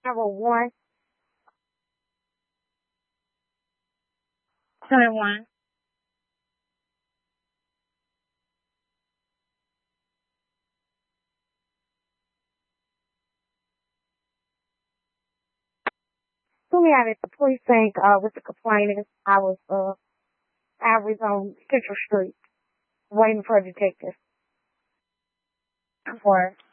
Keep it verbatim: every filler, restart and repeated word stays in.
one, twenty-one. To me out at the precinct, uh, with the complainants. I was, uh, I was on Central Street waiting for a detective. For